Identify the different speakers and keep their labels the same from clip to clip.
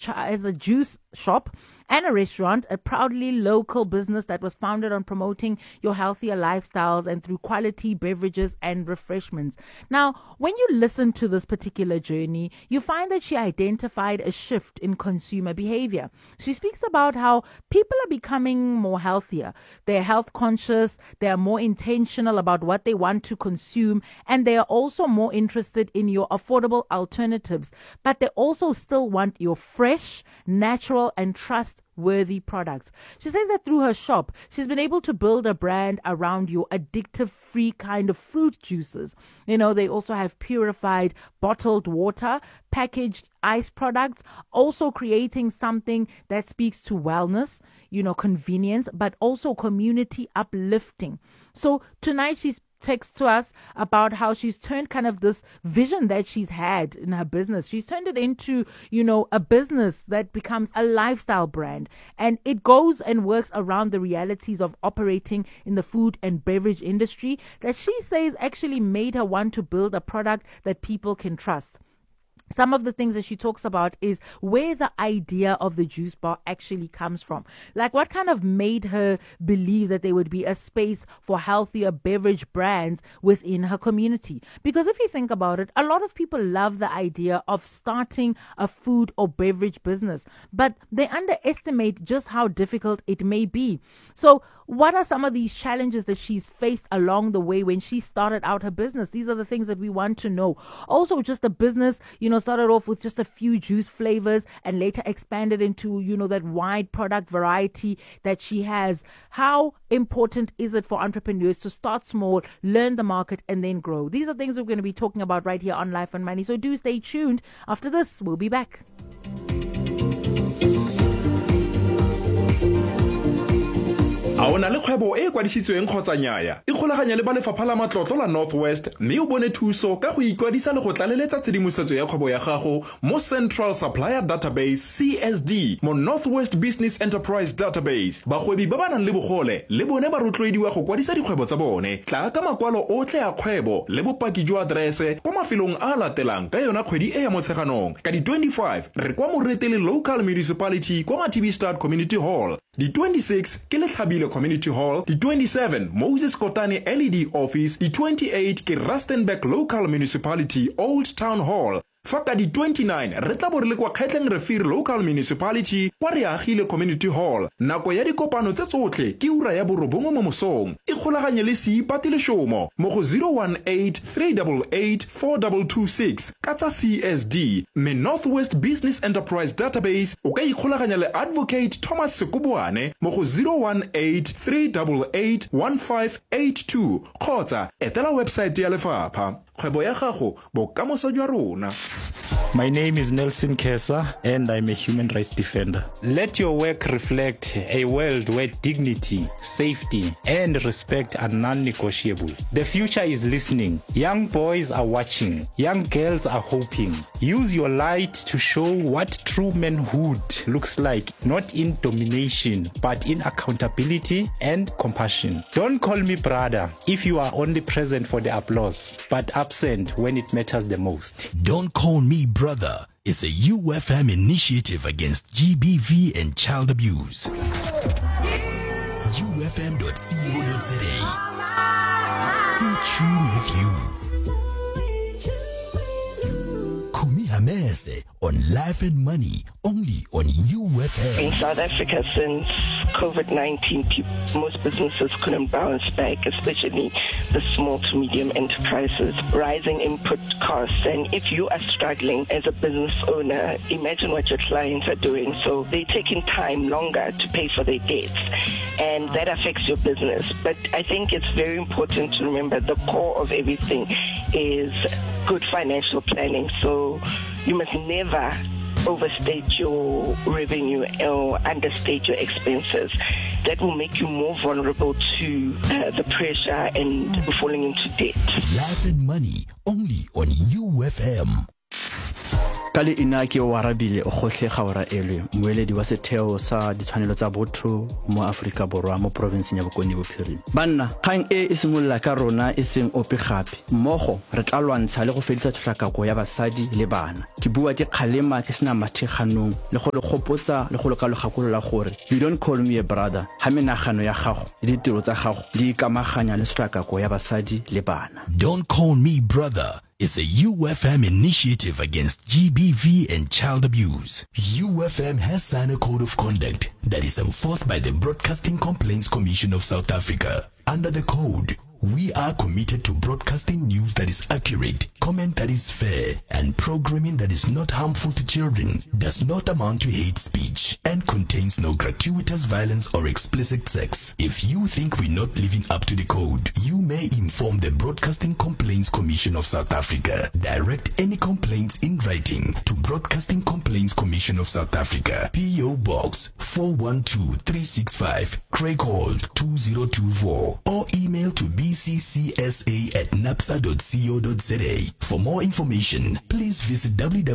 Speaker 1: as a juice shop and a restaurant, a proudly local business that was founded on promoting your healthier lifestyles and through quality beverages and refreshments. Now, when you listen to this particular journey, you find that she identified a shift in consumer behavior. She speaks about how people are becoming more healthier. They're health conscious, they are more intentional about what they want to consume, and they are also more interested in your affordable alternatives. But they also still want your fresh, natural, and trustworthy products. She says that through her shop, she's been able to build a brand around your addictive free kind of fruit juices. You know, they also have purified bottled water, packaged ice products, also creating something that speaks to wellness, you know, convenience, but also community uplifting. So tonight she's text to us about how she's turned kind of this vision that she's had in her business. She's turned it into, you know, a business that becomes a lifestyle brand. And it goes and works around the realities of operating in the food and beverage industry that she says actually made her want to build a product that people can trust. Some of the things that she talks about is where the idea of the juice bar actually comes from. Like what kind of made her believe that there would be a space for healthier beverage brands within her community. Because if you think about it, a lot of people love the idea of starting a food or beverage business, but they underestimate just how difficult it may be. So what are some of these challenges that she's faced along the way when she started out her business? These are the things that we want to know. Also, just the business, you know, started off with just a few juice flavors and later expanded into, you know, that wide product variety that she has. How important is it for entrepreneurs to start small, learn the market, and then grow? These are things we're going to be talking about right here on Life and Money. So do stay tuned. After this, we'll be back.
Speaker 2: A o na le kgwebo e kwadisitsweng kgotsa nnyaya ikgolaganye le ba lefapha la matlotlo la Northwest mme o bone thuso ka go ikwadisa le go tlaleletsa tshedimosetso ya kgwebo ya gago mo Central Supplier Database CSD mo Northwest Business Enterprise Database. Bagwebi ba ba nang le bogole le bone ba rotloediwa go kwadisa dikgwebo tsa bone. Tla ka makwalo otlhe a kgwebo le bopaki jwa adrese kwa mafelong a latelang ka yona kgwedi e ya motsheganong. Ka di 25 re kwa Moretele Local Municipality kwa Mathibistad Community Hall. Di 26 ke Letlhabile Community Hall, di 27 Moses Kotane LED Office, di 28 ke Rustenburg Local Municipality Old Town Hall. Faka di 29 re tla borele kwa Khetleng Refere Local Municipality kwa Reagile Community Hall. Nako ya dikopano tse tsotlhe ke ura ya borobongwe mo mosong. Ikgolaganye le Seipati Leshomo mo go 018 388 4226 ka tsa CSD. Me Northwest Business Enterprise Database o ka ikgolaganya le Advocate Thomas Sekubwane mo go 018 388 1582 kgotsa etela website ya lefapha. Kgwebo ya gago bokamoso jwa rona.
Speaker 3: My name is Nelson Kesa and I'm a human rights defender. Let your work reflect a world where dignity, safety, and respect are non-negotiable. The future is listening. Young boys are watching. Young girls are hoping. Use your light to show what true manhood looks like, not in domination, but in accountability and compassion. Don't call me brother if you are only present for the applause, but absent when it matters the most.
Speaker 4: Don't call me brother. It's a UFM initiative against GBV and child abuse. UFM.co.za. In tune with you. Kumi Hamese on Life and Money, only on UFM.
Speaker 5: In South Africa, since COVID-19, most businesses couldn't bounce back, especially the small to medium enterprises. Rising input costs, and if you are struggling as a business owner, imagine what your clients are doing. So they're taking time longer to pay for their debts, and that affects your business. But I think it's very important to remember the core of everything is good financial planning. So you must never overstate your revenue or understate your expenses. That will make you more vulnerable to the pressure and falling into debt.
Speaker 4: Life and Money, only on UFM.
Speaker 6: ka leina ke o Arabile o gohle Kgaora Elwe moeledi wa setheo sa ditshwanelo tsa botho mo Afrika Borwa mo province ya Bokone Bophirima. Banna kgang e simolla ka rona e seng ope gape mmogo re tla lwantsha le go fedisa tshotlakako ya basadi le bana. Ke bua ke kgalema ke sena matheganong le go le gopotsa le go le ka logakolola gore you don't call me a brother ha menagano ya gago le ditiro tsa gago di ikamaganya le tshotlakako ya basadi le bana.
Speaker 4: Don't call me brother is a UFM initiative against GBV and child abuse. UFM has signed a code of conduct that is enforced by the Broadcasting Complaints Commission of South Africa. Under the code, we are committed to broadcasting news that is accurate, comment that is fair, and programming that is not harmful to children, does not amount to hate speech, and contains no gratuitous violence or explicit sex. If you think we're not living up to the code, you may inform the Broadcasting Complaints Commission of South Africa. Direct any complaints in writing to Broadcasting Complaints Commission of South Africa, P.O. Box 412365, Craig Hall 2024, or email to bccsa@napsa.co.za. For more information, please visit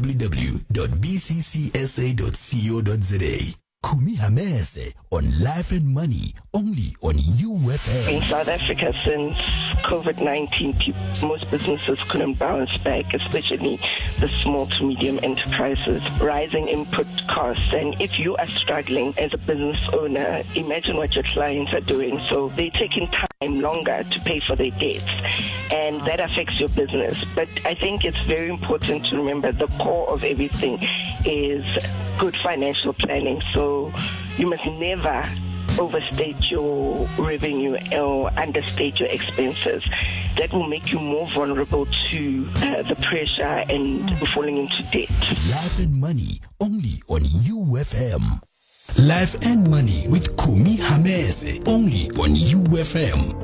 Speaker 4: www.bccsa.co.za. Kumi Hamese on Life and Money, only on UFM.
Speaker 5: In South Africa, since COVID-19, most businesses couldn't bounce back, especially the small to medium enterprises, rising input costs. And if you are struggling as a business owner, imagine what your clients are doing. So they're taking time longer to pay for their debts, and that affects your business. But I think it's very important to remember the core of everything is good financial planning. So you must never overstate your revenue or understate your expenses. That will make you more vulnerable to the pressure and falling into debt.
Speaker 4: Life and Money, only on UFM. Life and Money with Kumi Hamese, only on UFM.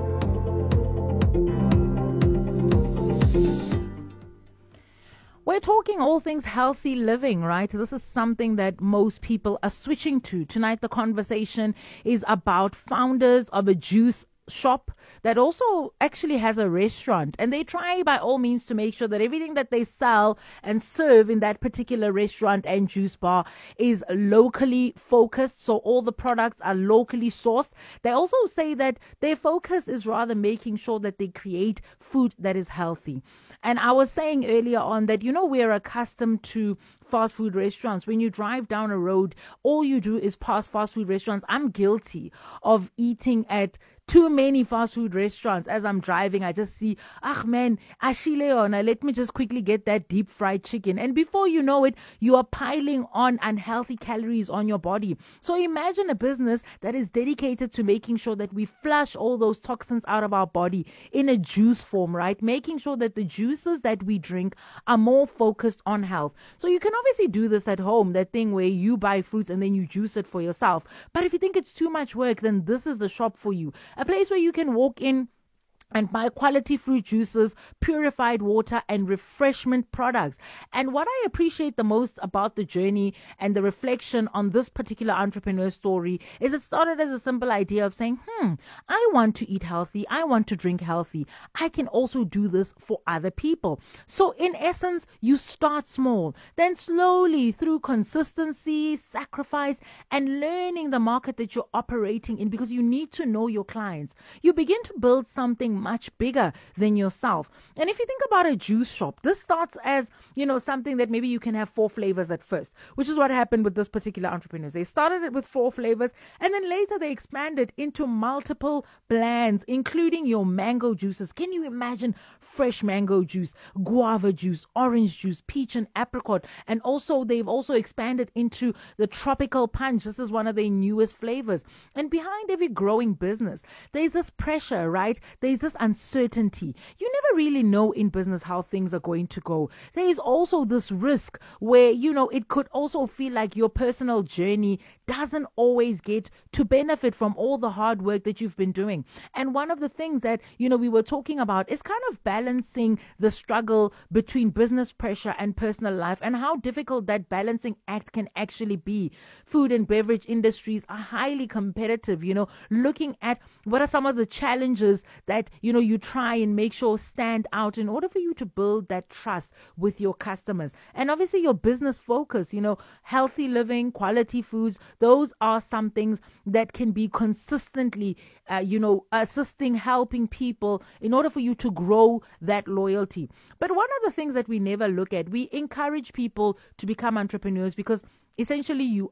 Speaker 1: We're talking all things healthy living, right? This is something that most people are switching to. Tonight, the conversation is about founders of a juice shop that also actually has a restaurant, and they try by all means to make sure that everything that they sell and serve in that particular restaurant and juice bar is locally focused, so all the products are locally sourced. They also say that their focus is rather making sure that they create food that is healthy. And I was saying earlier on that, we're accustomed to fast food restaurants. When you drive down a road, all you do is pass fast food restaurants. I'm guilty of eating at too many fast food restaurants. As I'm driving, I just see, man, Ashileona, let me just quickly get that deep fried chicken. And before you know it, you are piling on unhealthy calories on your body. So imagine a business that is dedicated to making sure that we flush all those toxins out of our body in a juice form, right? Making sure that the juices that we drink are more focused on health. So you can obviously do this at home, that thing where you buy fruits and then you juice it for yourself. But if you think it's too much work, then this is the shop for you. A place where you can walk in and buy quality fruit juices, purified water, and refreshment products. And what I appreciate the most about the journey and the reflection on this particular entrepreneur story is it started as a simple idea of saying, I want to eat healthy, I want to drink healthy. I can also do this for other people. So in essence, you start small, then slowly through consistency, sacrifice, and learning the market that you're operating in, because you need to know your clients. You begin to build something much bigger than yourself. And if you think about a juice shop, this starts as, something that maybe you can have 4 flavors at first, which is what happened with this particular entrepreneurs. They started it with 4 flavors, and then later they expanded into multiple blends, including your mango juices. Can you imagine fresh mango juice, guava juice, orange juice, peach and apricot? And also they've also expanded into the tropical punch. This is one of their newest flavors. And behind every growing business, there's this pressure, right? There's this uncertainty. You never really know in business how things are going to go. There is also this risk where, it could also feel like your personal journey doesn't always get to benefit from all the hard work that you've been doing. And one of the things that, we were talking about is kind of balancing the struggle between business pressure and personal life, and how difficult that balancing act can actually be. Food and beverage industries are highly competitive, looking at what are some of the challenges that you try and make sure stand out in order for you to build that trust with your customers. And obviously your business focus, healthy living, quality foods, those are some things that can be consistently, assisting, helping people in order for you to grow that loyalty. But one of the things that we never look at, we encourage people to become entrepreneurs because essentially you